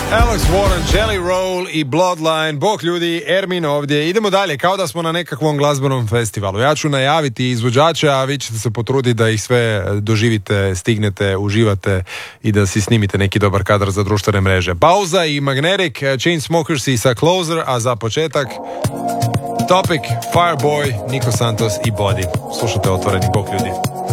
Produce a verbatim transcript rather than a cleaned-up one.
Alex Warren, Jelly Roll i Bloodline. Bok ljudi, Ermin ovdje. Idemo dalje, kao da smo na nekakvom glazbenom festivalu. Ja ću najaviti izvođača, a vi ćete se potruditi da ih sve doživite, stignete, uživate i da si snimite neki dobar kadar za društvene mreže. Pauza i Magnetic, Chainsmokers i sa Closer, a za početak Topic, Fireboy, Nico Santos i Body. Slušate Otvoreni. Bok ljudi.